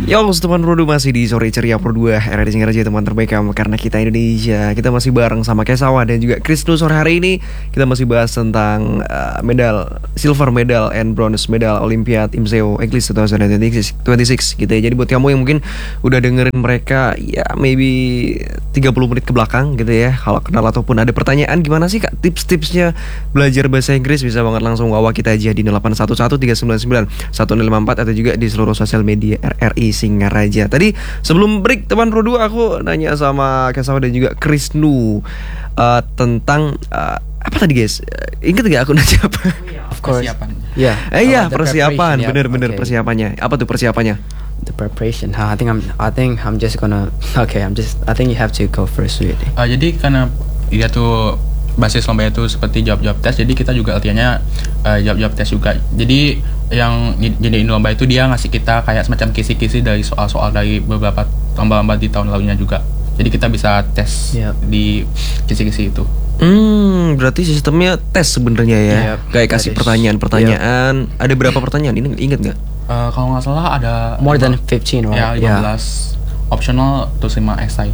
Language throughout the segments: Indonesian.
Yo, teman Pro 2 masih di Sore Ceria Pro 2 RRI Singaraja, teman terbaik karena kita Indonesia. Kita masih bareng sama Kesawa dan juga Krisnu. Sore hari ini kita masih bahas tentang medal, silver medal and bronze medal Olympiad IMSEO English 2026 gitu ya. Jadi buat kamu yang mungkin udah dengerin mereka ya maybe 30 menit ke belakang gitu ya, kalau kenal ataupun ada pertanyaan gimana sih Kak tips-tipsnya belajar bahasa Inggris, bisa banget langsung wawa kita aja di 0811 399 1054 atau juga di seluruh sosial media RRI Singaraja. Tadi sebelum break teman Pro 2 aku nanya sama Kesawa dan juga Krisnu tentang apa tadi guys? Ingat gak aku nanya apa? Of course. Ya. Iya, persiapan. Bener-bener okay. Persiapannya. Apa tuh persiapannya? The preparation. I think I'm just gonna. Okay, I think you have to go first really. Jadi karena dia tuh basis lomba itu seperti jawab-jawab tes, jadi kita juga latihannya jawab-jawab tes juga. Jadi yang jadiin lomba itu dia ngasih kita kayak semacam kisi-kisi dari soal-soal dari beberapa lomba-lomba di tahun lalunya juga. Jadi kita bisa tes di kisi-kisi itu. Berarti sistemnya tes sebenarnya ya. Kayak kasih pertanyaan-pertanyaan. Ada berapa pertanyaan? Ini ingat nggak? Kalau nggak salah ada more than 15, right? Ya, 15 optional terus 5 essay.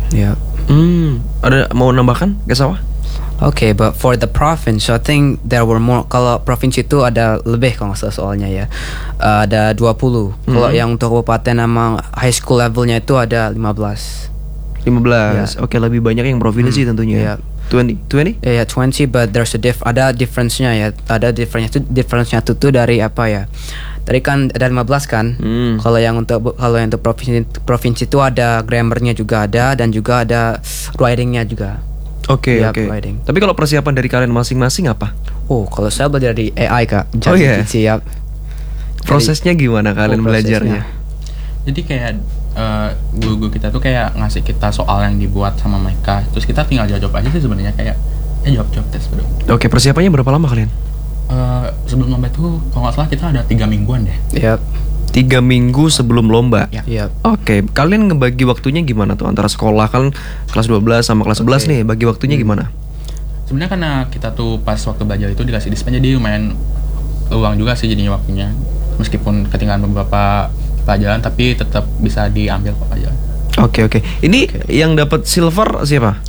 Ada mau nambahkan Kesawa? Okay, but for the province, I think there were more. Kalau provinsi itu ada lebih kalau nggak salah soalnya ya. Ada 20. Kalau yang untuk kabupaten sama high school levelnya itu ada 15. Oke, lebih banyak yang provinsi tentunya. 20? Yeah, 20, but there's ada difference-nya ya. Ada difference-nya tuh dari apa ya? Tadi kan ada 15 kan. Kalau yang untuk provinsi itu ada grammar-nya juga ada, dan juga ada writing-nya juga. Oke. Tapi kalau persiapan dari kalian masing-masing apa? Kalau saya belajar dari AI Kak. Siap. Prosesnya gimana kalian belajarnya? Jadi kayak guru-guru kita tuh kayak ngasih kita soal yang dibuat sama mereka, terus kita tinggal jawab aja sih sebenarnya, kayak jawab tes bro. Oke, persiapannya berapa lama kalian? Sebelum lomba itu kalau nggak salah kita ada 3 mingguan deh. 3 minggu sebelum lomba. Oke, kalian ngebagi waktunya gimana tuh antara sekolah kan kelas 12 sama kelas 11 nih, bagi waktunya gimana? Sebenarnya karena kita tuh pas waktu belajar itu dikasih dispen, jadi lumayan luang juga sih jadinya waktunya. Meskipun ketinggalan beberapa pelajaran tapi tetap bisa diambil pelajaran. Oke. Ini yang dapat silver siapa?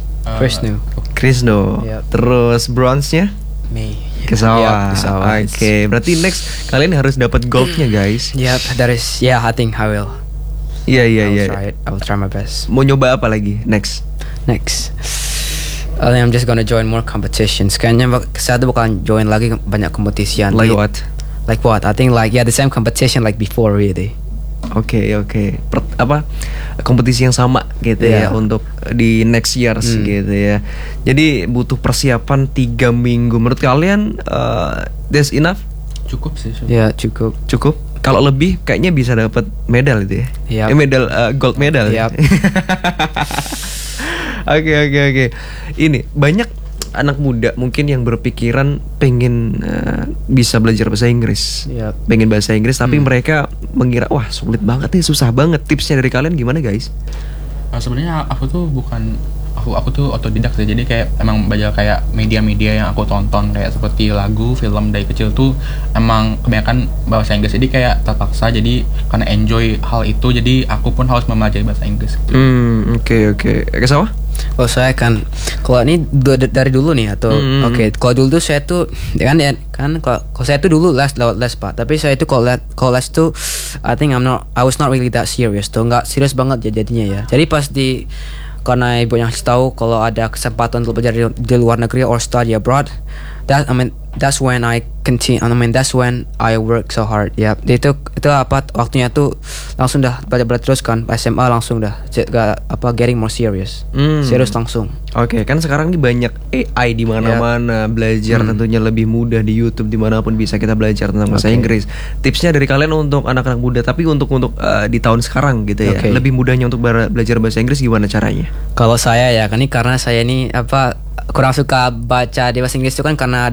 Krisnu. Terus bronze-nya? Kesawa. Oke, berarti next kalian harus dapat gold-nya guys. That is. I think I will. Iya. I will try my best. Mau nyoba apa lagi next? I think I'm just gonna join more competitions. Kayaknya saya tuh bakal join lagi banyak kompetisian. Like what? I think the same competition like before really. Oke. Kompetisi yang sama gitu ya untuk di next years gitu ya. Jadi butuh persiapan 3 minggu. Menurut kalian that's enough? Cukup sih. Cukup. Kalau lebih kayaknya bisa dapat medal itu ya. Medal gold medal. Oke. Ini banyak anak muda mungkin yang berpikiran pengen bisa belajar bahasa Inggris, pengen bahasa Inggris, tapi mereka mengira wah sulit banget nih, susah banget. Tipsnya dari kalian gimana guys? Sebenarnya aku tuh otodidak sih, jadi kayak emang belajar kayak media-media yang aku tonton, kayak seperti lagu, film dari kecil tuh emang kebanyakan bahasa Inggris, jadi kayak terpaksa, jadi karena enjoy hal itu jadi aku pun harus mempelajari bahasa Inggris gitu. Oke. Kesawa? Kalau saya kan, kalau ini dari dulu nih atau kalau dulu tuh saya tuh kalau saya tuh dulu lewat les Pak, tapi saya itu kalau les tuh I was not really that serious tuh, nggak serius banget jadinya ya. Jadi pas karena ibu yang tahu kalau ada kesempatan untuk belajar di luar negeri or study abroad, that's when I continue. That's when I work so hard. Itu waktunya tuh langsung dah belajar terus kan. SMA langsung dah getting more serious. Serius langsung. Oke, kan sekarang ini banyak AI di mana-mana, belajar tentunya lebih mudah di YouTube, dimanapun bisa kita belajar tentang bahasa Inggris. Tipsnya dari kalian untuk anak-anak muda, tapi untuk di tahun sekarang gitu ya, lebih mudahnya untuk belajar bahasa Inggris gimana caranya? Kalau saya ya, karena saya ini kurang suka baca di bahasa Inggris itu kan, karena ada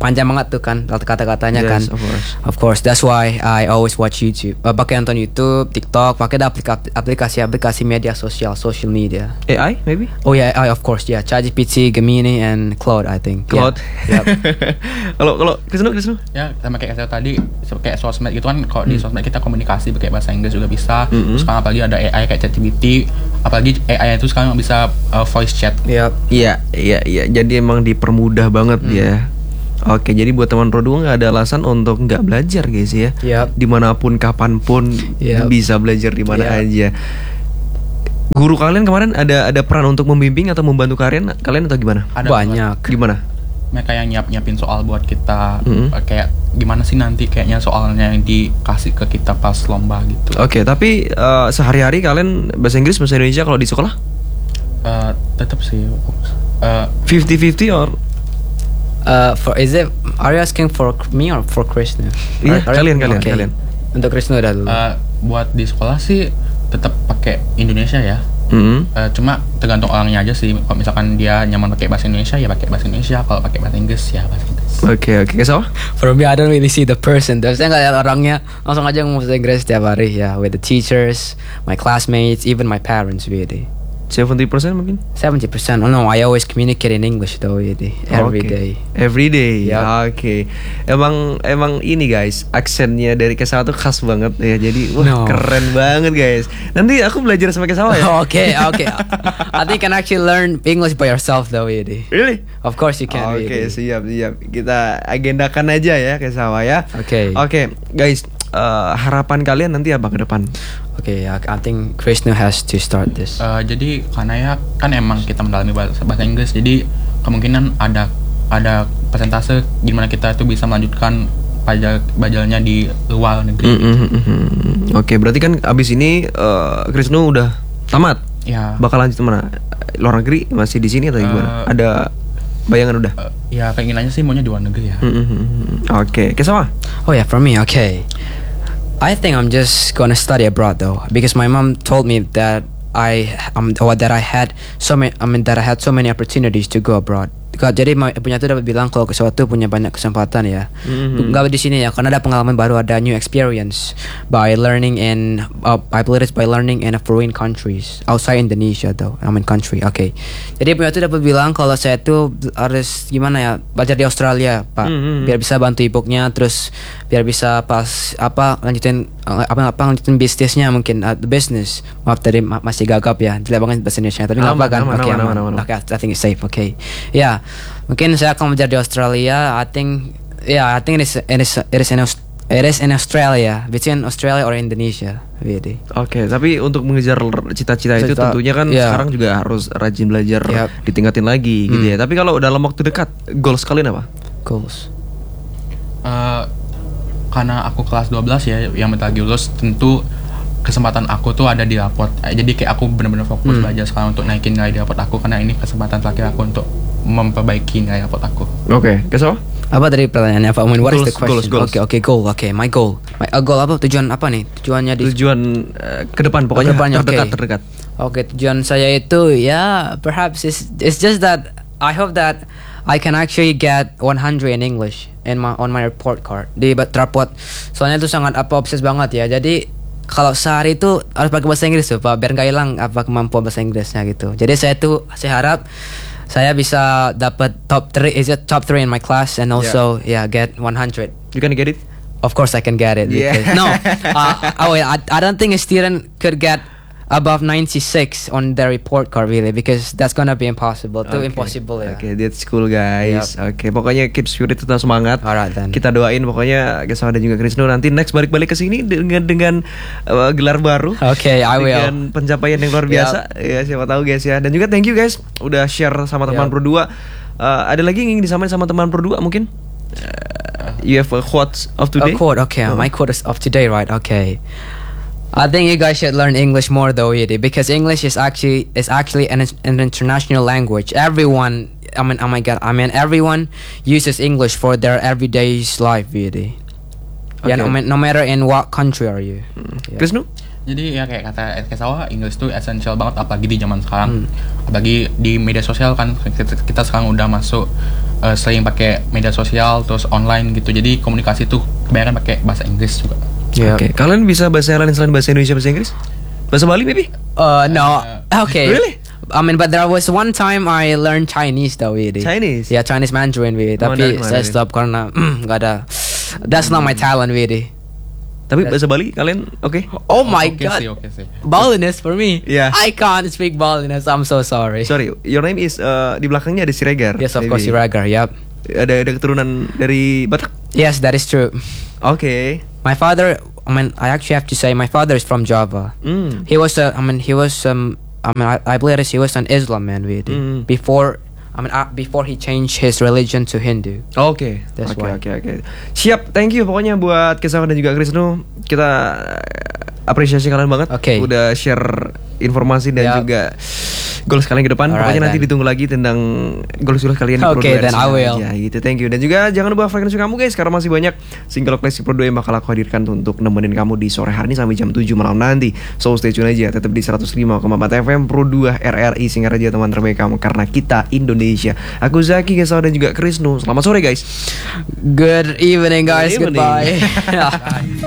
panjang banget tuh kan kata-katanya Yes, kan. of course. Of course, that's why I always watch YouTube. Pakai nonton YouTube, TikTok, pakai aplikasi media sosial, social media. AI maybe? Oh yeah, of course, yeah. ChatGPT, Gemini, and Claude, I think. Claude. Yeah. Yep. Kalau Krisnu. Ya sama kayak saya tadi, kayak sosmed gitu kan, kalau di sosmed kita komunikasi pakai bahasa Inggris juga bisa. Terus sekarang apalagi ada AI kayak ChatGPT, apalagi AI itu sekarang bisa voice chat. Yep. Iya. Jadi emang dipermudah banget ya. Oke, jadi buat teman Pro 2 nggak ada alasan untuk nggak belajar guys ya. Yep. Dimanapun, kapanpun Yep. bisa belajar di mana Yep. aja. Guru kalian kemarin ada peran untuk membimbing atau membantu kalian atau gimana? Ada Banyak. Gimana? mereka yang nyiapin soal buat kita, Mm-hmm. kayak gimana sih nanti kayaknya soalnya yang dikasih ke kita pas lomba gitu. Oke, tapi sehari-hari kalian bahasa Inggris bahasa Indonesia kalau di sekolah? Tetap sih 50-50 or Are you asking for me or for Krishna? Iya, Are- kalian. Okay. Untuk Krishna udah dulu. buat di sekolah sih tetap pakai Indonesia ya. Mhm. Cuma tergantung orangnya aja sih. Kalau misalkan dia nyaman pakai bahasa Indonesia ya pakai bahasa Indonesia. Kalau pakai bahasa Inggris ya bahasa Inggris. Oke, kesal? For me, I don't really see the person. Terus saya nggak lihat orangnya, langsung aja ngomong bahasa Inggris setiap hari ya, with the teachers, my classmates, even my parents really. 70% mungkin? 70%. Oh no, I always communicate in English though, really, every Oke. day. Every day. Yup. Oke. Emang ini guys, aksennya dari Kesawa tuh khas banget ya. Jadi wah No. keren banget guys. Nanti aku belajar sama Kesawa ya. Okay. I think you can actually learn English by yourself though, really. Really? Of course you can. Oke, really. siap. Kita agendakan aja ya Kesawa ya. Oke. Oke, guys, harapan kalian nanti apa ke depan? Okay, I think Krishna has to start this. Jadi karena ya kan emang kita mendalami bahasa Inggris, jadi kemungkinan ada persentase gimana kita itu bisa melanjutkan bajalnya di luar negeri. Oke, berarti kan abis ini Krisnu udah tamat. Ya. Bakal lanjut mana? Luar negeri masih di sini atau gimana? Ada bayangan udah? Ya keinginannya sih maunya di luar negeri ya. Oke, Kesawa? Oh yeah, for me, okay. I think I'm just gonna study abroad though, because my mom told me that I had so many opportunities to go abroad. Jadi punya tuh dapat bilang kalau sesuatu punya banyak kesempatan ya. Nggak di sini ya, karena ada pengalaman baru, ada new experience by learning in I believe it's by learning in a foreign countries outside Indonesia though. I mean country. Okay. Jadi punya tuh dapat bilang kalau saya tuh harus gimana ya, belajar di Australia, Pak. Biar bisa bantu ibunya, terus biar bisa lanjutin bisnisnya mungkin, the business. Maaf tadi masih gagap ya, jelek banget bahasa Indonesia, tapi nggak apa kan? Oke, aman. Okay, I think it's safe. Okay, ya, mungkin saya akan belajar di Australia. I think it is in Australia, between Australia or Indonesia, really. Oke, tapi untuk mengejar cita-cita itu Cita, tentunya kan yeah. sekarang juga harus rajin belajar, Yep. ditingkatin lagi gitu ya. Tapi kalau dalam waktu dekat, goals kalian apa? Goals. Karena aku kelas 12 ya, yang bentar lagi lulus, tentu kesempatan aku tuh ada di raport. Jadi kayak aku benar-benar fokus belajar sekarang untuk naikin nilai di raport aku, karena ini kesempatan terakhir aku untuk memperbaiki nilai raport aku. Oke, Kesawa? Apa tadi pertanyaannya, Pak Umin? What is the Goals, question? goals. Okay, goal. Okay, my goal. My goal apa? Tujuan apa nih? Tujuannya di Tujuan ke depan pokoknya Kedepannya, terdekat. Oke, tujuan saya itu ya perhaps it's just that I hope that I can actually get 100 in English on my report card di raport. Soalnya itu sangat obses banget ya. Jadi kalau sehari itu harus pakai bahasa Inggris tuh, Pak, biar nggak hilang kemampuan bahasa Inggrisnya gitu. Jadi saya harap saya bisa dapat top 3 in my class, and also get 100. You can get it? Of course I can get it. Yeah. Because, no, I don't think a student could get above 96 on their report card really, because that's gonna be impossible. Too impossible ya. Oke, that's cool guys. Oke, pokoknya keep spirit, tetap semangat. Alright then. Kita doain pokoknya Kesawa dan juga Krisnu nanti next balik ke sini dengan gelar baru. Okay, I will. Dengan pencapaian yang luar biasa. Ya, siapa tahu guys ya. Dan juga thank you guys udah share sama teman Pro 2. Ada lagi yang ingin disampaikan sama teman Pro 2 mungkin? You have a quote of today? A quote, okay. My quote is of today, right? Okay. I think you guys should learn English more though, really, because English is actually an international language. Everyone uses English for their everyday life, really. Okay. Yeah, no matter in what country are you. Yeah. Krisnu? Jadi ya kayak kata Kesawa, Inggris itu esensial banget apalagi di zaman sekarang. Apalagi di media sosial kan kita sekarang udah masuk sering pakai media sosial terus online gitu. Jadi komunikasi tuh kebanyakan pakai bahasa Inggris juga. Yeah. Oke, kalian bisa bahasa lain selain bahasa Indonesia, bahasa Inggris? Bahasa Bali maybe? No. Okay. Really? I mean, but there was one time I learned Chinese though, really. Chinese? Yeah, Chinese Mandarin, really. Tapi saya stop karena nggak ada. That's not my talent, really. Tapi bahasa Bali kalian oke? Oh my Oke god. sih. Balinese for me. Yeah. I can't speak Balinese. I'm so sorry. Sorry, your name is di belakangnya ada Siregar. Yes, of maybe. course, Iragar. Yep. Ada keturunan dari Batak. Yes, that is true. Oke. My father. I mean, I actually have to say my father is from Java. He was I believe he was an Islam man, really. Before he changed his religion to Hindu. Oke. That's why. Oke. Siap, thank you pokoknya buat Kesawan dan juga Krisnu. Kita apresiasi kalian banget. Oke. Udah share informasi dan Yap. juga goals kalian ke depan. Alright, Pokoknya nanti then. ditunggu lagi tentang goals kalian di Pro Okay, 2 then I will. Ya, gitu. Thank you. Dan juga jangan lupa frekuensi kamu guys, karena masih banyak single classic Pro 2 yang bakal aku hadirkan untuk nemenin kamu di sore hari ini sampai jam 7 malam nanti. So stay tune aja, tetap di 105,4 FM Pro 2 RRI Singaraja, teman terbaik kamu karena kita Indonesia. Aku Zaki, Kesawan dan juga Krisnu. Selamat sore guys. Good evening, guys. Good evening. Goodbye.